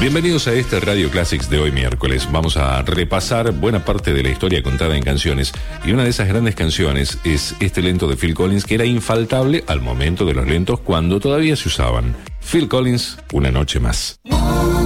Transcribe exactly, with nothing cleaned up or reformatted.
Bienvenidos a este Radio Classics de hoy miércoles. Vamos a repasar buena parte de la historia contada en canciones, y una de esas grandes canciones es este lento de Phil Collins, que era infaltable al momento de los lentos cuando todavía se usaban. Phil Collins, Una noche más.